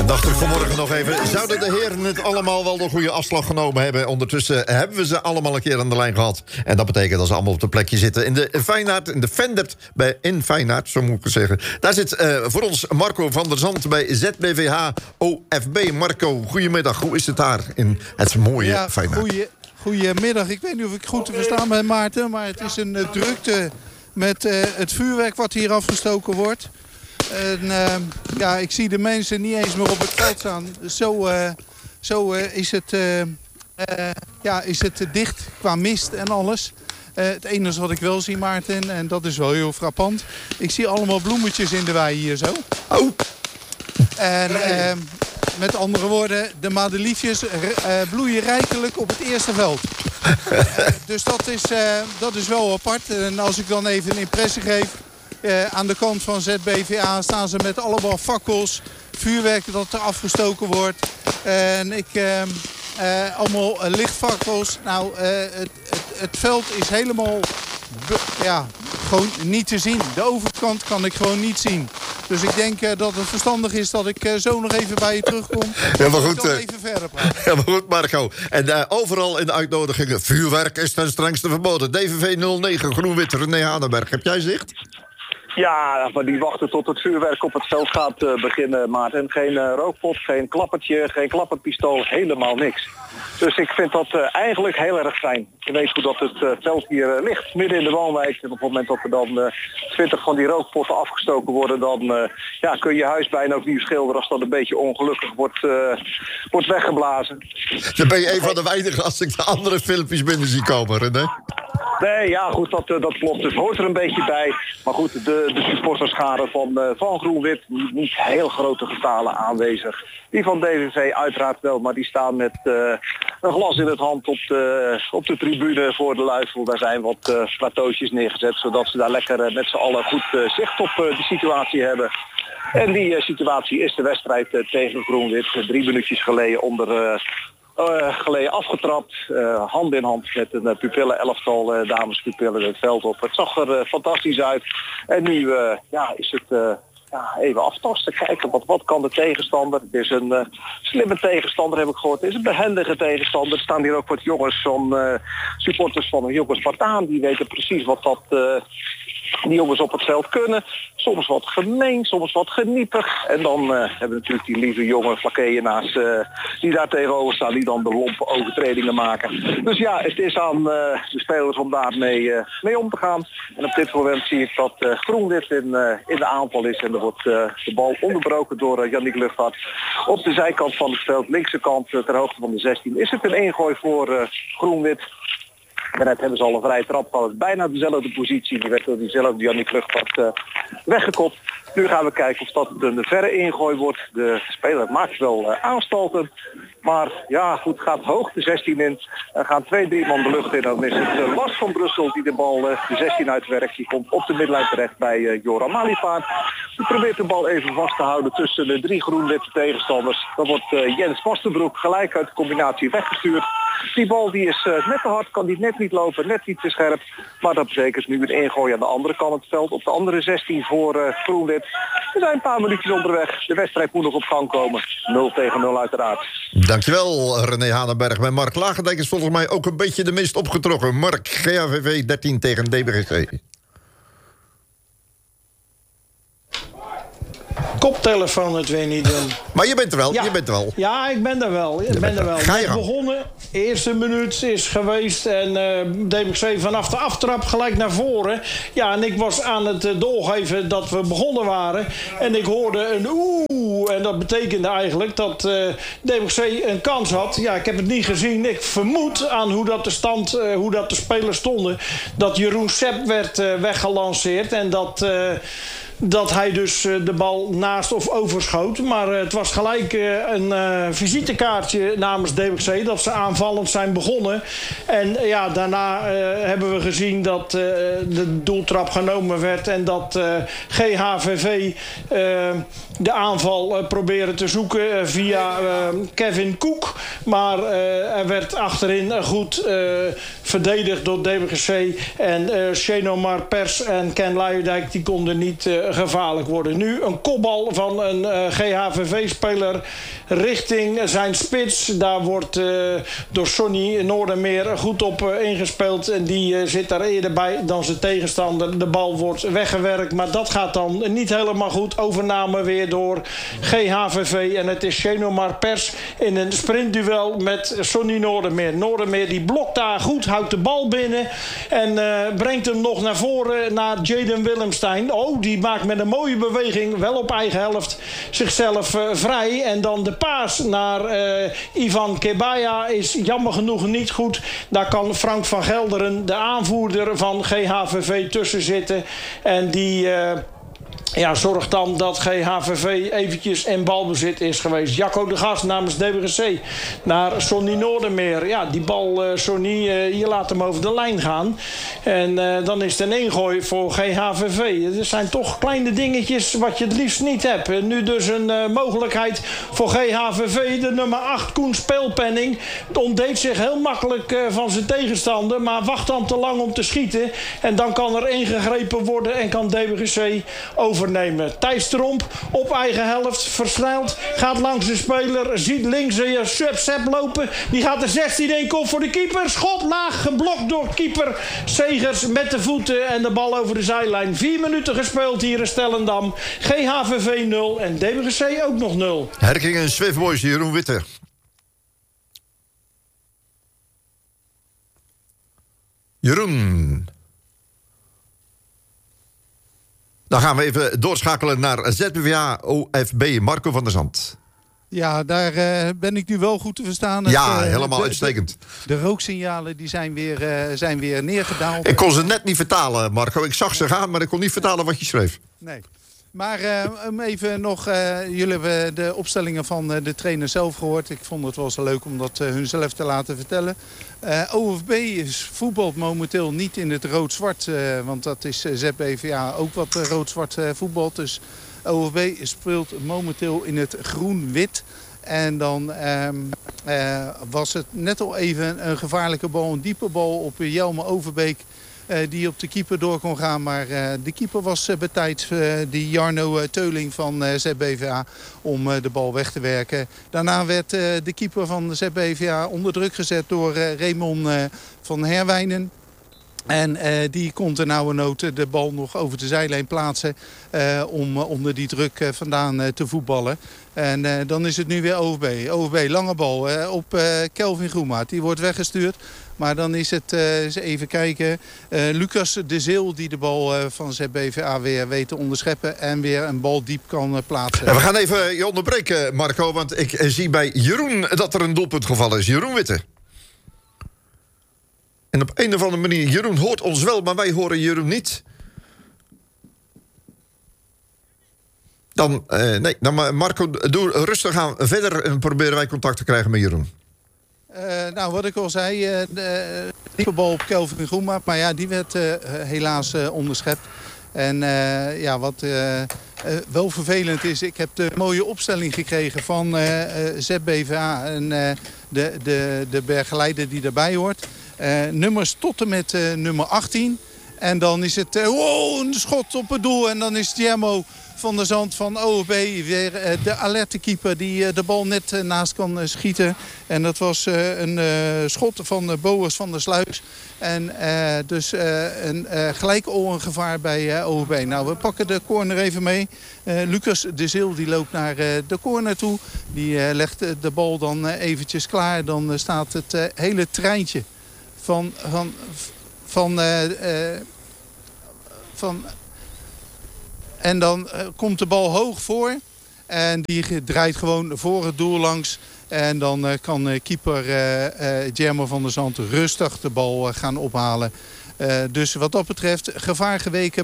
dacht ik vanmorgen nog even, zouden de heren het allemaal wel de goede afslag genomen hebben? Ondertussen hebben we ze allemaal een keer aan de lijn gehad. En dat betekent dat ze allemaal op de plekje zitten in de Feyenoord, in de Vendert in Feyenoord, zo moet ik het zeggen. Daar zit voor ons Marco van der Zand bij ZBVH OFB. Marco, goedemiddag. Hoe is het daar in het mooie Feyenoord? Goedemiddag. Ik weet niet of ik goed te verstaan ben, Maarten, maar het is een drukte met het vuurwerk wat hier afgestoken wordt. En, ik zie de mensen niet eens meer op het veld staan. Zo is het dicht qua mist en alles. Het enige wat ik wel zie, Maarten, en dat is wel heel frappant. Ik zie allemaal bloemetjes in de wei hier zo. Oh. En met andere woorden, de madeliefjes bloeien rijkelijk op het eerste veld. Dus dat is wel apart. En als ik dan even een impressie geef... aan de kant van ZBVA staan ze met allemaal fakkels, vuurwerk dat er afgestoken wordt. En allemaal lichtfakkels. Nou, het veld is helemaal gewoon niet te zien. De overkant kan ik gewoon niet zien. Dus ik denk dat het verstandig is dat ik zo nog even bij je terugkom. Ja, maar goed. Even verder praten. Ja, maar goed, Marco. En overal in de uitnodigingen, vuurwerk is ten strengste verboden. DVV 09, Groen-Wit, René Hanenberg. Heb jij zicht? Ja, maar die wachten tot het vuurwerk op het veld gaat beginnen, Maarten. Geen rookpot, geen klappertje, geen klapperpistool, helemaal niks. Dus ik vind dat eigenlijk heel erg fijn. Je weet hoe dat het veld hier ligt, midden in de woonwijk. En op het moment dat er dan 20 van die rookpotten afgestoken worden... dan kun je huis bijna ook niet schilderen als dat een beetje ongelukkig wordt weggeblazen. Dan ben je een van de weinigen als ik de andere filmpjes binnen zie komen, René. Nee, ja, goed, dat klopt. Dus hoort er een beetje bij. Maar goed, de supporterschade van Groen-Wit, niet heel grote getalen aanwezig. Die van DVV uiteraard wel, maar die staan met een glas in het hand op de tribune voor de luifel. Daar zijn wat plateautjes neergezet, zodat ze daar lekker met z'n allen goed zicht op de situatie hebben. En die situatie is de wedstrijd tegen Groen-Wit 3 minuutjes geleden geleden afgetrapt, hand in hand met een pupillen-elftal, damespupillen het veld op. Het zag er fantastisch uit. En nu is het even aftasten, kijken wat kan de tegenstander. Het is een slimme tegenstander, heb ik gehoord. Het is een behendige tegenstander. Er staan hier ook wat jongens supporters van een jonge Spartaan. Die weten precies wat die jongens op het veld kunnen. Soms wat gemeen, soms wat geniepig. En dan hebben we natuurlijk die lieve jonge vlakkeeënaars die daar tegenover staan, die dan de lompe overtredingen maken. Dus ja, het is aan de spelers om daarmee mee om te gaan. En op dit moment zie ik dat Groen-Wit in de aanval is. En er wordt de bal onderbroken door Yannick Luchtvaart. Op de zijkant van het veld, linkse kant, ter hoogte van de 16, is het een ingooi voor Groen-Wit. Daarnet hebben ze al een vrije trap gehad. Bijna dezelfde positie. Die werd door diezelfde Yannick Luchtvaart weggekopt. Nu gaan we kijken of dat een verre ingooi wordt. De speler maakt wel aanstalten. Maar ja, goed, gaat hoog de 16 in. Er gaan 2-3 man de lucht in. Dan is het Lars van Brussel die de bal de 16 uitwerkt. Die komt op de middenlijn terecht bij Joram Malipaard. Die probeert de bal even vast te houden tussen de 3 groen-witte tegenstanders. Dan wordt Jens Vastenbroek gelijk uit de combinatie weggestuurd. Die bal die is net te hard, kan die net niet lopen, net niet te scherp. Maar dat betekent nu een ingooi aan de andere kant het veld. Op de andere 16 voor Groen-Wit. We zijn een paar minuutjes onderweg. De wedstrijd moet nog op gang komen. 0-0 uiteraard. Dankjewel, René Hanenberg. Bij Mark Lagendijk is volgens mij ook een beetje de mist opgetrokken. Mark, GAVV 13 tegen DBGC. Koptelefoon het weer niet doen. Maar je bent er wel, ja. je bent er wel. Ja, ik ben er wel. Ga je gang. Begonnen, eerste minuut is geweest en DBC vanaf de aftrap gelijk naar voren. Ja, en ik was aan het doorgeven dat we begonnen waren. En ik hoorde een oeh. En dat betekende eigenlijk dat DBC een kans had. Ja, ik heb het niet gezien. Ik vermoed aan hoe dat de stand, hoe dat de spelers stonden, dat Jeroen Sepp werd weggelanceerd en dat hij dus de bal naast of overschoot. Maar het was gelijk een visitekaartje namens DBC dat ze aanvallend zijn begonnen. En ja, daarna hebben we gezien dat de doeltrap genomen werd en dat GHVV de aanval proberen te zoeken via Kevin Koek. Maar er werd achterin goed verdedigd door DBC. En Shenomar Pers en Ken Luijendijk die konden niet gevaarlijk worden. Nu een kopbal van een GHVV-speler richting zijn spits. Daar wordt door Sonny Noordermeer goed op ingespeeld. En die zit daar eerder bij dan zijn tegenstander. De bal wordt weggewerkt, maar dat gaat dan niet helemaal goed. Overname weer door GHVV. En het is Shenomar Pers in een sprintduel met Sonny Noordermeer. Noordermeer die blokt daar goed, houdt de bal binnen. En brengt hem nog naar voren naar Jaden Willemstein. Oh, die maakt met een mooie beweging, wel op eigen helft, zichzelf vrij. En dan de paas naar Ivan Kebaya is jammer genoeg niet goed. Daar kan Frank van Gelderen, de aanvoerder van GHVV, tussen zitten. En die zorgt dan dat GHVV eventjes in balbezit is geweest. Jacco de Gast namens DWGC naar Sonny Noordermeer. Ja, die bal, Sonny, je laat hem over de lijn gaan. En dan is het een ingooi voor GHVV. Er zijn toch kleine dingetjes wat je het liefst niet hebt. Nu dus een mogelijkheid voor GHVV. De nummer 8, Koen Speelpenning, ontdeed zich heel makkelijk van zijn tegenstander, maar wacht dan te lang om te schieten. En dan kan er ingegrepen worden en kan DWGC overnemen. Thijs Tromp op eigen helft, versneld, gaat langs de speler, ziet links Sepp lopen. Die gaat de 16 in, komt voor de keeper. Schot laag, geblokt door keeper Segers met de voeten en de bal over de zijlijn. 4 minuten gespeeld hier in Stellendam. GHVV 0 en DWGC ook nog 0. Herking en Swiftboys, Jeroen Witte. Jeroen. Dan gaan we even doorschakelen naar ZBVA OFB, Marco van der Zand. Ja, daar ben ik nu wel goed te verstaan. Ja, helemaal uitstekend. De rooksignalen die zijn weer neergedaald. Ik kon ze net niet vertalen, Marco. Ik zag ze gaan, maar ik kon niet vertalen wat je schreef. Nee. Maar even nog, jullie hebben de opstellingen van de trainer zelf gehoord. Ik vond het wel zo leuk om dat hun zelf te laten vertellen. OFB voetbalt momenteel niet in het rood-zwart. Want dat is ZBVA ook wat rood-zwart voetbalt. Dus OFB speelt momenteel in het groen-wit. En dan was het net al even een gevaarlijke bal, een diepe bal op Jelme Overbeek. Die op de keeper door kon gaan. Maar de keeper was betijds die Jarno Teuling van ZBVA om de bal weg te werken. Daarna werd de keeper van ZBVA onder druk gezet door Raymond van Herwijnen. En die kon ter nauwernood de bal nog over de zijlijn plaatsen om onder die druk vandaan te voetballen. En dan is het nu weer OFB. OFB, lange bal op Kelvin Groenmaat. Die wordt weggestuurd. Maar dan is het, eens even kijken, Lucas de Zeel die de bal van ZBVA weer weet te onderscheppen. En weer een bal diep kan plaatsen. En we gaan even je onderbreken, Marco. Want ik zie bij Jeroen dat er een doelpunt gevallen is. Jeroen Witte. En op een of andere manier, Jeroen hoort ons wel, maar wij horen Jeroen niet. Dan Marco, doe rustig aan verder en proberen wij contact te krijgen met Jeroen. Nou, wat ik al zei, de diepe bal op Kelvin Groenmaat, maar ja, die werd helaas onderschept. En wat wel vervelend is, ik heb de mooie opstelling gekregen van ZBVA en de begeleider die daarbij hoort. Nummers tot en met nummer 18. En dan is het een schot op het doel. En dan is Guillermo van der Zand van OFB weer de alerte keeper die de bal net naast kan schieten. En dat was een schot van Boas van der Sluis. En dus een gelijk al een gevaar bij OFB. Nou, we pakken de corner even mee. Lucas de Zeel die loopt naar de corner toe. Die legt de bal dan eventjes klaar. Dan staat het hele treintje en dan komt de bal hoog voor. En die draait gewoon voor het doel langs. En dan kan keeper Guillermo van der Zand rustig de bal gaan ophalen. Dus wat dat betreft gevaar geweken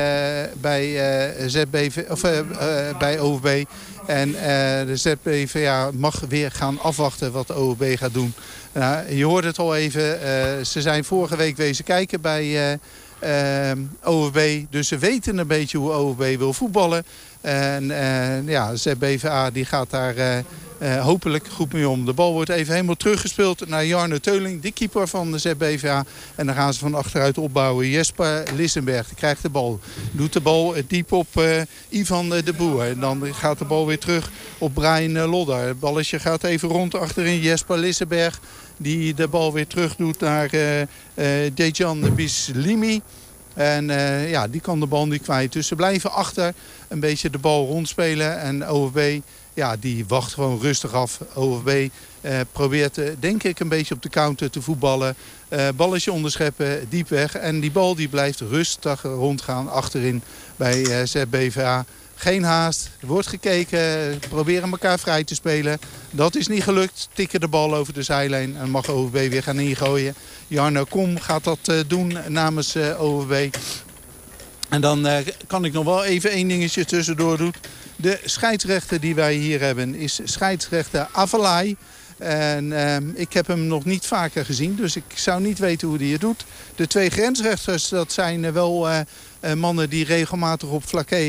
bij OFB. En de ZBVA mag weer gaan afwachten wat de OFB gaat doen. Je hoorde het al even. Ze zijn vorige week wezen kijken bij OFB. Dus ze weten een beetje hoe OFB wil voetballen. En ZBVA die gaat daar Hopelijk goed mee om. De bal wordt even helemaal teruggespeeld naar Jarno Teuling, de keeper van de ZBVA. En dan gaan ze van achteruit opbouwen. Jesper Lissenberg krijgt de bal. Doet de bal diep op Ivan de Boer. En dan gaat de bal weer terug op Brian Lodder. Het balletje gaat even rond achterin. Jesper Lissenberg die de bal weer terug doet naar Dejan Bislimi. En die kan de bal niet kwijt. Dus ze blijven achter een beetje de bal rondspelen. En OFB die wacht gewoon rustig af. OFB probeert denk ik een beetje op de counter te voetballen. Balletje onderscheppen, diep weg. En die bal die blijft rustig rondgaan achterin bij ZBVA. Geen haast, er wordt gekeken, proberen elkaar vrij te spelen. Dat is niet gelukt, tikken de bal over de zijlijn en mag OFB weer gaan ingooien. Jarno Kom gaat dat doen namens OFB. En dan kan ik nog wel even één dingetje tussendoor doen. De scheidsrechter die wij hier hebben is scheidsrechter Avalai. En ik heb hem nog niet vaker gezien, dus ik zou niet weten hoe hij het doet. De 2 grensrechters, dat zijn wel mannen die regelmatig op Vlakke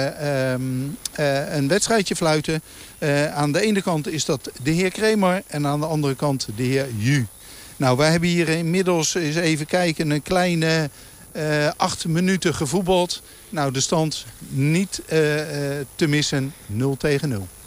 een wedstrijdje fluiten. Aan de ene kant is dat de heer Kremer en aan de andere kant de heer Ju. Nou, wij hebben hier inmiddels, eens even kijken, een kleine 8 minuten gevoetbald. Nou, de stand niet te missen, 0-0.